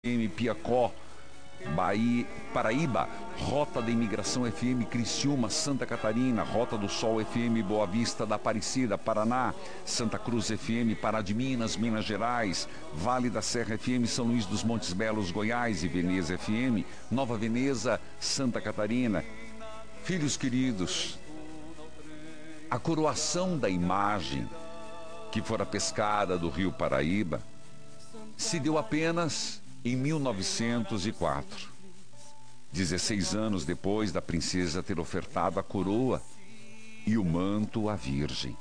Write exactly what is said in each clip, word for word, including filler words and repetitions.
M Piacó, Bahia, Paraíba, Rota da Imigração F M Criciúma, Santa Catarina, Rota do Sol F M Boa Vista da Aparecida, Paraná, Santa Cruz F M Pará de Minas, Minas Gerais, Vale da Serra F M São Luís dos Montes Belos, Goiás e Veneza F M, Nova Veneza, Santa Catarina. Filhos queridos, a coroação da imagem que fora pescada do Rio Paraíba se deu apenas em mil novecentos e quatro, dezesseis anos depois da princesa ter ofertado a coroa e o manto à Virgem.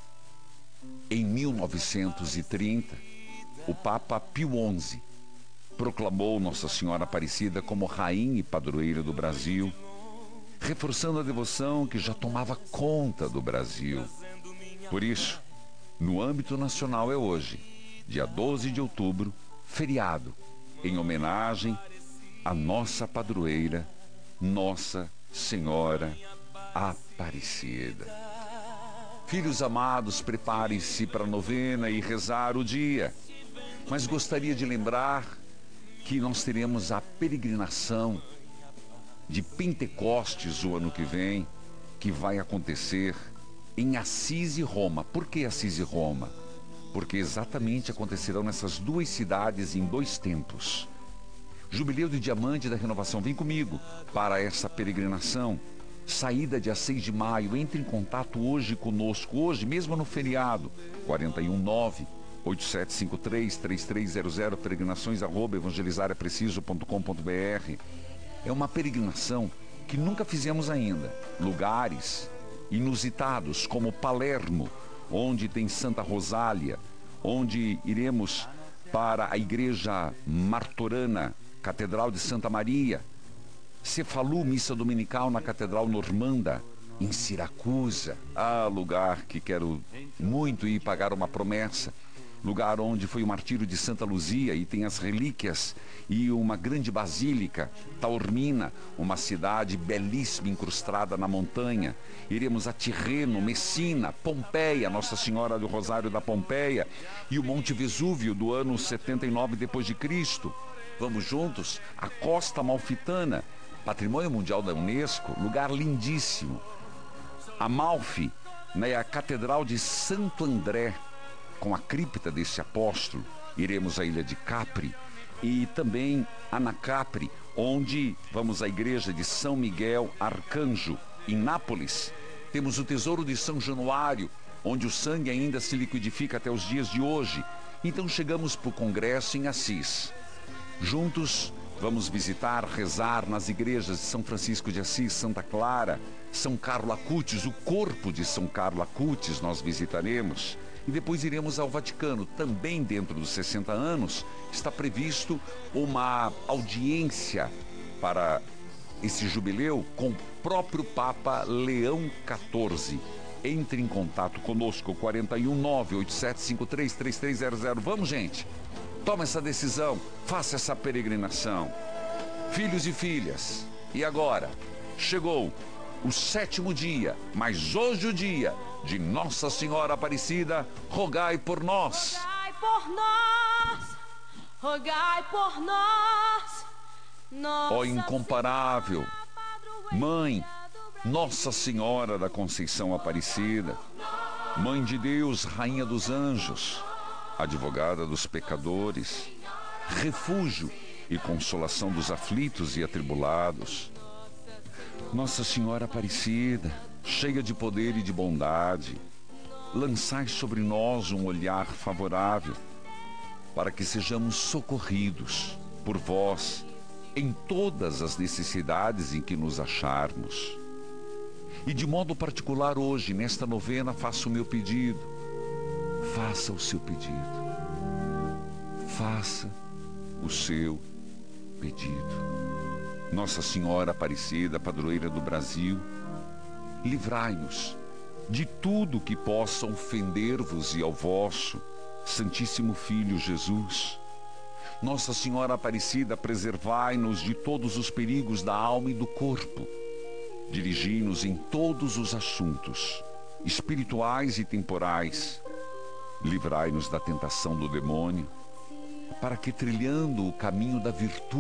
Em mil novecentos e trinta, o Papa Pio onze proclamou Nossa Senhora Aparecida como rainha e padroeira do Brasil, reforçando a devoção que já tomava conta do Brasil. Por isso, no âmbito nacional é hoje, dia doze de outubro, feriado, em homenagem à nossa padroeira, Nossa Senhora Aparecida. Filhos amados, preparem-se para a novena e rezar o dia. Mas gostaria de lembrar que nós teremos a peregrinação de Pentecostes o ano que vem, que vai acontecer em Assis e Roma. Por que Assis e Roma? Porque exatamente acontecerão nessas duas cidades em dois tempos. Jubileu de Diamante da Renovação, vem comigo para essa peregrinação. Saída dia seis de maio, entre em contato hoje conosco, hoje mesmo no feriado, quatro um nove, oito sete cinco três, três três zero zero, peregrinações arroba evangelizarepreciso ponto com ponto br. É uma peregrinação que nunca fizemos ainda. Lugares inusitados como Palermo, onde tem Santa Rosália, onde iremos para a Igreja Martorana, Catedral de Santa Maria, Cefalu, missa dominical na Catedral Normanda, em Siracusa. Ah, lugar que quero muito ir pagar uma promessa. Lugar onde foi o martírio de Santa Luzia e tem as relíquias e uma grande basílica, Taormina, uma cidade belíssima incrustada na montanha. Iremos a Tirreno, Messina, Pompeia, Nossa Senhora do Rosário da Pompeia e o Monte Vesúvio do ano setenta e nove depois de Cristo. Vamos juntos à Costa Amalfitana, Patrimônio Mundial da Unesco, lugar lindíssimo. Amalfi, na Catedral de Santo André, com a cripta desse apóstolo. Iremos à ilha de Capri e também Anacapri, onde vamos à igreja de São Miguel Arcanjo. Em Nápoles, temos o tesouro de São Januário, onde o sangue ainda se liquidifica até os dias de hoje. Então chegamos para o congresso em Assis. Juntos vamos visitar, rezar nas igrejas de São Francisco de Assis, Santa Clara, São Carlo Acutis, o corpo de São Carlo Acutis nós visitaremos. E depois iremos ao Vaticano. Também dentro dos sessenta anos está previsto uma audiência para esse jubileu com o próprio Papa Leão quatorze. Entre em contato conosco, quatro um nove, oito sete cinco três, três três zero zero. Vamos, gente! Toma essa decisão, faça essa peregrinação. Filhos e filhas, e agora? Chegou o sétimo dia, mas hoje o dia de Nossa Senhora Aparecida, rogai por nós. Rogai por nós, rogai por nós, Nossa Ó incomparável Mãe, Nossa Senhora da Conceição Aparecida, Mãe de Deus, Rainha dos Anjos, advogada dos pecadores, refúgio e consolação dos aflitos e atribulados. Nossa Senhora Aparecida, cheia de poder e de bondade, lançai sobre nós um olhar favorável, para que sejamos socorridos por vós em todas as necessidades em que nos acharmos. E de modo particular hoje, nesta novena, faço o meu pedido. Faça o seu pedido. Faça o seu pedido. Nossa Senhora Aparecida, padroeira do Brasil, livrai-nos de tudo que possa ofender-vos e ao vosso Santíssimo Filho Jesus. Nossa Senhora Aparecida, preservai-nos de todos os perigos da alma e do corpo. Dirigi-nos em todos os assuntos, espirituais e temporais. Livrai-nos da tentação do demônio. para que trilhando o caminho da virtude